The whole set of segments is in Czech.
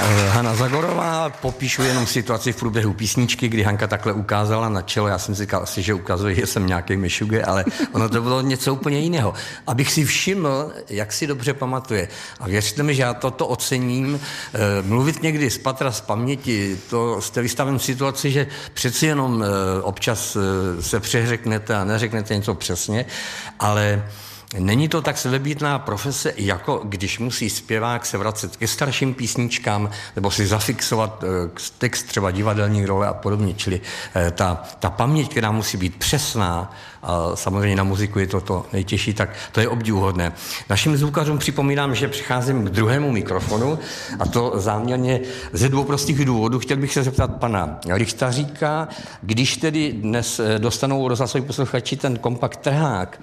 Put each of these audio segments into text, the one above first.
Hana Zagorová, popíšu jenom situaci v průběhu písničky, kdy Hanka takhle ukázala na čelo, já jsem si říkal asi, že ukazuje, že jsem nějaký mešuge, ale ono to bylo něco úplně jiného. Abych si všiml, jak si dobře pamatuje. A věřte mi, že já toto ocením. Mluvit někdy z patra, z paměti, to jste vystaven v situaci, že přeci jenom občas se přeřeknete a neřeknete něco přesně, ale není to tak sebebítná profese, jako když musí zpěvák se vracet ke starším písničkám nebo si zafixovat text třeba divadelní role a podobně. Čili ta paměť, která musí být přesná, a samozřejmě na muziku je to nejtěžší, tak to je obdivuhodné. Našim zvukařům připomínám, že přicházím k druhému mikrofonu a to záměrně ze dvou prostých důvodů. Chtěl bych se zeptat pana Richtaříka, když tedy dnes dostanou rozhlasoví posluchači ten kompakt Trhák,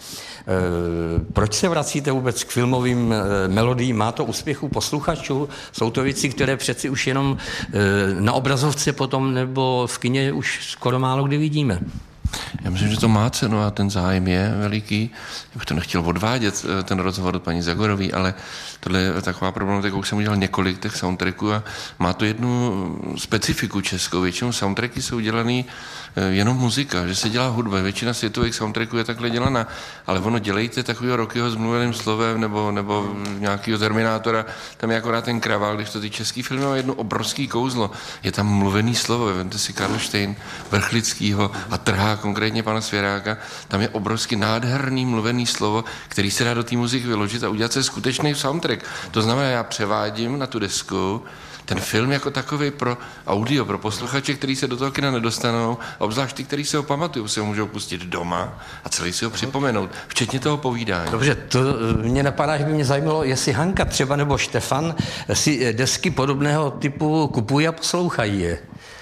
proč se vracíte vůbec k filmovým melodiím? Má to úspěchu posluchačů? Jsou to věci, které přeci už jenom na obrazovce potom nebo v kině už skoro málo kdy vidíme? Já myslím, že to má cenu a ten zájem je veliký. Já bych to nechtěl odvádět, ten rozhovor od paní Zagorový, ale tohle je taková problematika, už jsem udělal několik těch soundtracků a má to jednu specifiku českou. Většinou soundtracky jsou dělaný jenom muzika, že se dělá hudba. Většina světových soundtracků je takhle dělaná, ale ono dělejte takového Rockyho s mluveným slovem nebo nějakého Terminátora, tam je akorát ten kravál, když to ty český filmy má jedno obrovský kouzlo. Je tam mluvený slovo, vemte si Karlštejn, Vrchlickýho a Trhák, konkrétně pana Svěráka, tam je obrovský nádherný mluvený slovo, který se dá do té muziky vyložit a udělat se skutečný soundtrack. To znamená, já převádím na tu desku ten film jako takový pro audio, pro posluchače, který se do toho kina nedostanou, obzvlášť ty, který si ho pamatují, si ho můžou pustit doma a celý si ho připomenout, včetně toho povídání. Dobře, to mě napadá, že by mě zajímalo, jestli Hanka třeba nebo Štefan si desky podobného typu kupují a poslouchají je.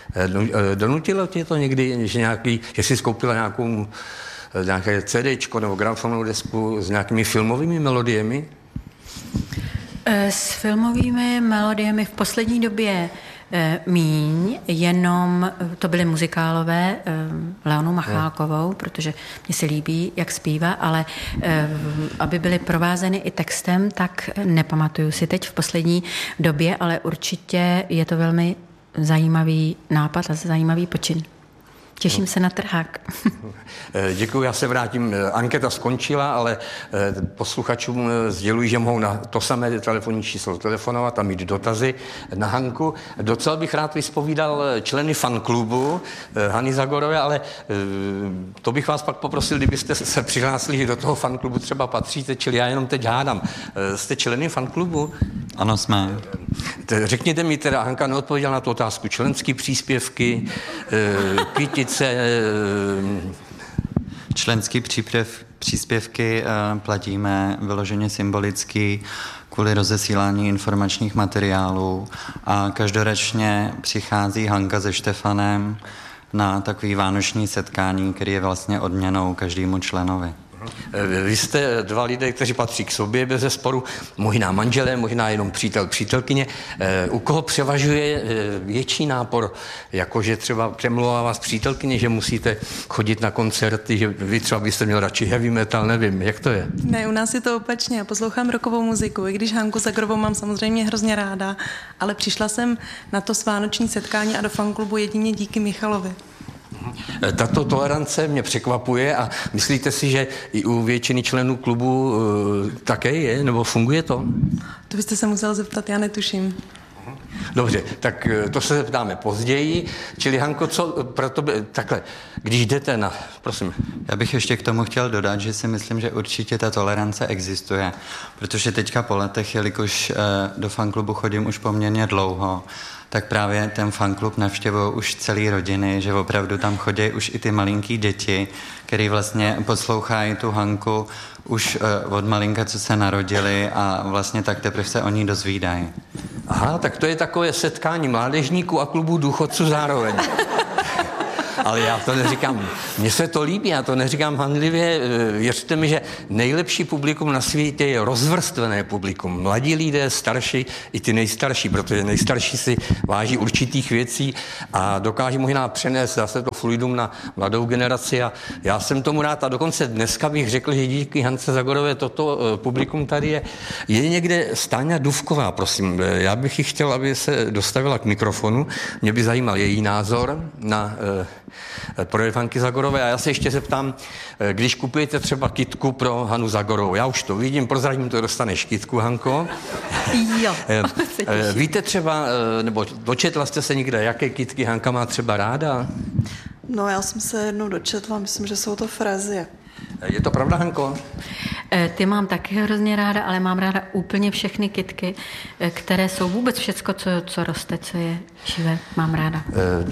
Donutilo tě to někdy, že jsi skoupila nějaké CDčko nebo gramofonovou desku s nějakými filmovými melodiemi? S filmovými melodiemi v poslední době míň, jenom to byly muzikálové Leonou Machálkovou, protože mně se líbí, jak zpívá, ale aby byly provázeny i textem, tak nepamatuju si teď v poslední době, ale určitě je to velmi zajímavý nápad a zajímavý počin. Těším se na Trhák. Děkuji, já se vrátím. Anketa skončila, ale posluchačům sděluji, že mohou na to samé telefonní číslo telefonovat a mít dotazy na Hanku. Docela bych rád vyspovídal členy fanklubu Hany Zagorové, ale to bych vás pak poprosil, kdybyste se přihlásili, že do toho fanklubu třeba patříte, čili já jenom teď hádám. Jste členy fanklubu? Ano, jsme. Řekněte mi teda, Hanka neodpověděla na tu otázku, členské příspěvky, květice. Členské příspěvky platíme vyloženě symbolicky kvůli rozesílání informačních materiálů a každoročně přichází Hanka se Štefanem na takový vánoční setkání, který je vlastně odměnou každému členovi. Vy jste dva lidé, kteří patří k sobě bezesporu, možná manželé, možná jenom přítelkyně. U koho převažuje větší nápor, jakože třeba přemlouvá vás přítelkyně, že musíte chodit na koncerty, že vy třeba byste měl radši heavy metal, nevím, jak to je? Ne, u nás je to opačně, já poslouchám rockovou muziku, i když Hanku Zagorovou mám samozřejmě hrozně ráda, ale přišla jsem na to vánoční setkání a do fanklubu jedině díky Michalovi. Tato tolerance mě překvapuje a myslíte si, že i u většiny členů klubu také je, nebo funguje to? To byste se musel zeptat, já netuším. Dobře, tak to se zeptáme později. Čili Hanko, co pro tebe, takhle, když jdete na, prosím. Já bych ještě k tomu chtěl dodat, že si myslím, že určitě ta tolerance existuje, protože teďka po letech, jelikož do fanklubu chodím už poměrně dlouho, tak právě ten fanklub navštěvují už celý rodiny, že opravdu tam chodí už i ty malinký děti, který vlastně poslouchají tu Hanku už od malinka, co se narodili a vlastně tak teprve se o ní dozvídají. Aha, tak to je takové setkání mládežníků a klubů důchodců zároveň. Ale já to neříkám, mně se to líbí, já to neříkám hanlivě. Věřte mi, že nejlepší publikum na světě je rozvrstvené publikum. Mladí lidé, starší i ty nejstarší, protože nejstarší si váží určitých věcí a dokáží možná přenést zase to fluidum na mladou generaci a já jsem tomu rád a dokonce dneska bych řekl, že díky Hance Zagorové toto publikum tady je. Je někde Stáňa Dufková, prosím. Já bych ji chtěl, aby se dostavila k mikrofonu. Mě by zajímal její názor na projev Hanky Zagorové a já se ještě zeptám, když kupujete třeba kytku pro Hanu Zagorovou, já už to vidím, prozradím, to dostaneš kytku, Hanko. Jo. Víte třeba, nebo dočetla jste se někde, jaké kytky Hanka má třeba ráda? No, já jsem se jednou dočetla, myslím, že jsou to frezie. Je to pravda, Hanko? Ty mám taky hrozně ráda, ale mám ráda úplně všechny kytky, které jsou vůbec všecko, co roste, co je živé, mám ráda.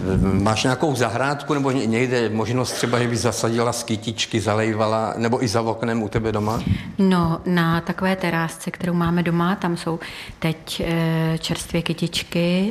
Máš nějakou zahrádku nebo někde možnost třeba, že bys zasadila z kytičky, zalejvala, nebo i za oknem u tebe doma? No, na takové terásce, kterou máme doma, tam jsou teď čerstvě kytičky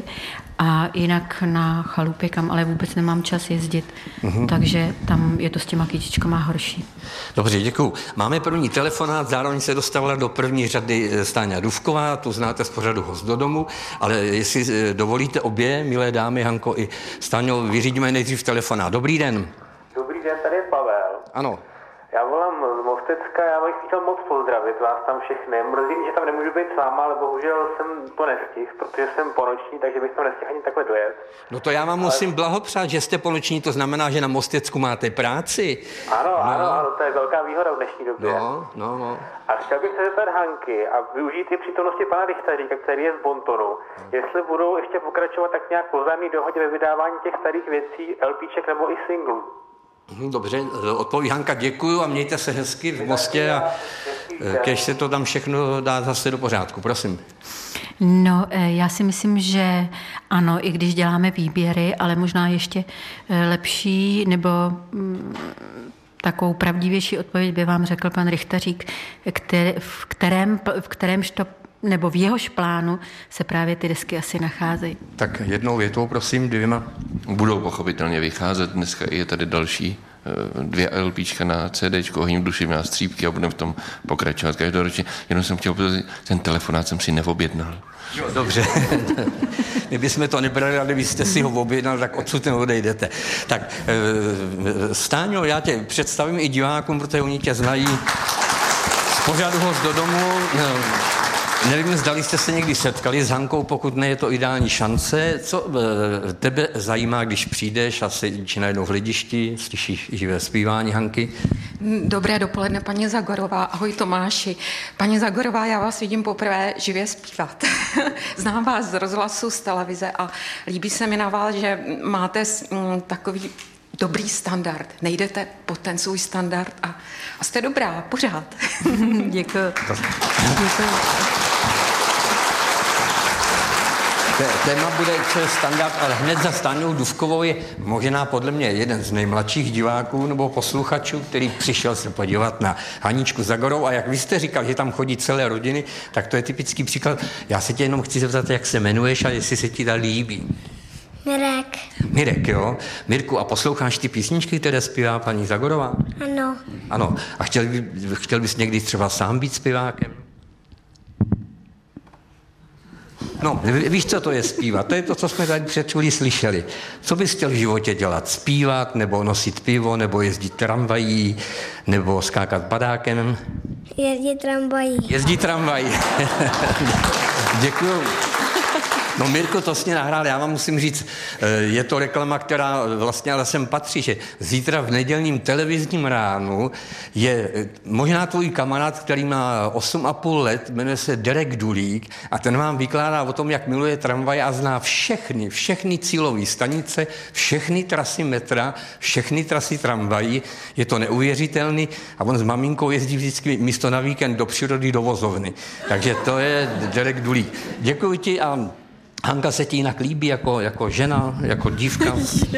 a jinak na chalupě, kam ale vůbec nemám čas jezdit, takže tam je to s těma kytičkama horší. Dobře, děkuju. Máme první telefonát, zároveň se dostavila do první řady Stáňa Dufková, tu znáte z pořadu Host do domu, ale jestli dovolíte obě, milé dámy, Hanko i Stáňo, vyřídíme nejdřív telefonát. Dobrý den. Dobrý den, tady je Pavel. Ano. Já volám z Mostecka, já bych chtěl moc pozdravit vás tam všechny. Mrzí mě, že tam nemůžu být s váma, ale bohužel jsem to nestihl, protože jsem ponoční, takže bych tam nestihl ani takhle dojet. No to já vám musím blahopřát, že jste ponoční, to znamená, že na Mostecku máte práci. Ano, to je velká výhoda v dnešní době. No. A chtěl bych se zeptat Hanky a využít i přítomnosti pana Richteříka, který je z Bontonu, jestli budou ještě pokračovat tak nějak po vzájemné dohodě ve vydávání těch starých věcí, LPček nebo i singlů. Dobře, odpoví Hanka, děkuju a mějte se hezky v Mostě a kež se to tam všechno dá zase do pořádku, prosím. No, já si myslím, že ano, i když děláme výběry, ale možná ještě lepší nebo takovou pravdivější odpověď by vám řekl pan Richteřík, v kterémž to nebo v jehož plánu se právě ty desky asi nacházejí. Tak jednou větou, prosím, dvěma. Budou pochopitelně vycházet. Dneska je tady další 2 LPčka na CDčko, Ohním duši má střípky a budeme v tom pokračovat každoročně. Jenom jsem chtěl povedat, ten telefonát jsem si neobjednal. Jo, dobře. My bychom to nebrali, ale kdybyste si ho objednal, tak odsud neodejdete. Tak, Stáňo, já tě představím i divákům, protože oni tě znají z pořadu Host do domu. Nevím, zdali jste se někdy setkali s Hankou, pokud ne, je to ideální šance. Co tebe zajímá, když přijdeš a sedíš najednou v lidišti, slyšíš živé zpívání Hanky? Dobré dopoledne, paní Zagorová. Ahoj Tomáši. Paní Zagorová, já vás vidím poprvé živě zpívat. Znám vás z rozhlasu, z televize a líbí se mi na vás, že máte takový dobrý standard. Nejdete pod ten svůj standard a jste dobrá, pořád. Děkuji. Téma bude, co je standard, ale hned za Stáňou Dufkovou je možná podle mě jeden z nejmladších diváků nebo posluchačů, který přišel se podívat na Haničku Zagorovou a jak vy jste říkal, že tam chodí celé rodiny, tak to je typický příklad. Já se tě jenom chci zeptat, jak se jmenuješ a jestli se ti ta líbí. Mirek, jo. Mirku, a posloucháš ty písničky, které zpívá paní Zagorová? Ano. A chtěl bys někdy třeba sám být zpěvákem? No, víš, co to je zpívat? To je to, co jsme tady před chvílí slyšeli. Co bys chtěl v životě dělat? Zpívat, nebo nosit pivo, nebo jezdit tramvají, nebo skákat padákem? Jezdit tramvají. Děkuju. No Mirko, to jsi nahrál, já vám musím říct, je to reklama, která vlastně ale sem patří, že zítra v nedělním televizním ránu je možná tvůj kamarád, který má 8,5 let, jmenuje se Derek Dulík a ten vám vykládá o tom, jak miluje tramvaj a zná všechny cílové stanice, všechny trasy metra, všechny trasy tramvají, je to neuvěřitelný a on s maminkou jezdí vždycky místo na víkend do přírody, do vozovny. Takže to je Derek Dulík. Děkuji ti a Hanka se ti jinak líbí jako žena, jako dívka?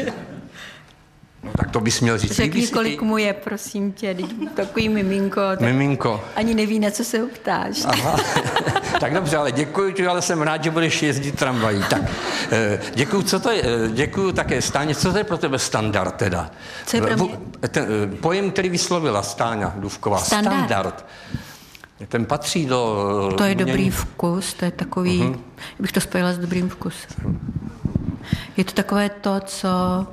No tak to bys měl říct. Řekni, kolik mu je, prosím tě, takový miminko. Miminko. Ani neví, na co se ho ptáš. Aha. Tak dobře, ale děkuji ti, ale jsem rád, že budeš jezdit tramvají. Tak, děkuji, co to je, děkuji také Stáně, co to je pro tebe standard teda? Co je pro mě? Pojem, který vyslovila Stáňa Dufková. Standard. Ten patří do... To je dobrý vkus, to je takový, bych to spojila s dobrým vkusem. Je to takové to, co...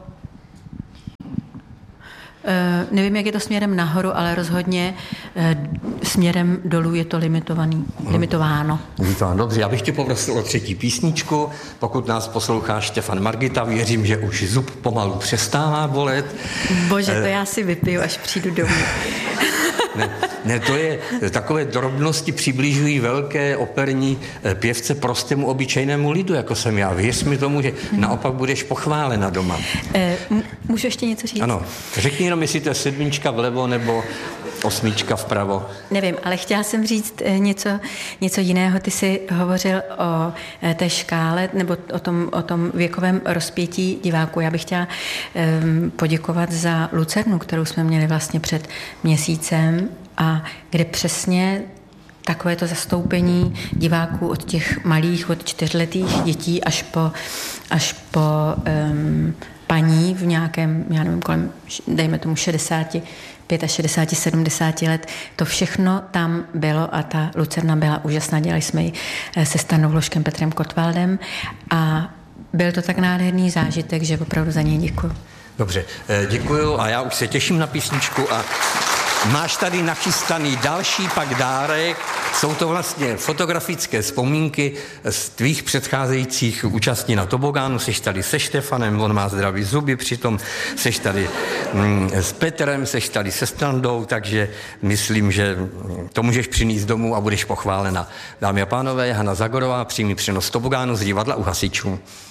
nevím, jak je to směrem nahoru, ale rozhodně směrem dolů je to limitováno. Dobře, já bych tě poprosil o třetí písničku. Pokud nás poslouchá Štefan Margita, věřím, že už zub pomalu přestává bolet. Bože, to já si vypiju, až přijdu domů. Ne, to je, takové drobnosti přibližují velké operní pěvce prostému obyčejnému lidu, jako jsem já. Věř mi tomu, že naopak budeš pochválena doma. Můžu ještě něco říct? Ano, řekni jenom, jestli to je 7 vlevo nebo 8 vpravo. Nevím, ale chtěla jsem říct něco jiného. Ty jsi hovořil o té škále nebo o tom věkovém rozpětí diváků. Já bych chtěla poděkovat za Lucernu, kterou jsme měli vlastně před měsícem a kde přesně takovéto zastoupení diváků od těch malých, od 4letých dětí až po paní v nějakém, já nevím, kolem, dejme tomu 65, 70 let. To všechno tam bylo a ta Lucerna byla úžasná. Dělali jsme ji se Stanou Vložkem, Petrem Kotwaldem a byl to tak nádherný zážitek, že opravdu za něj děkuju. Dobře, děkuju a já už se těším na písničku a máš tady nachystaný další pak dárek. Jsou to vlastně fotografické vzpomínky z tvých předcházejících účastí na tobogánu. Seš tady se Štefanem, on má zdravý zuby, přitom seš tady s Petrem, seš tady se Standou, takže myslím, že to můžeš přinést domů a budeš pochválena. Dámy a pánové, Hana Zagorová, přímý přenos tobogánu z divadla U hasičů.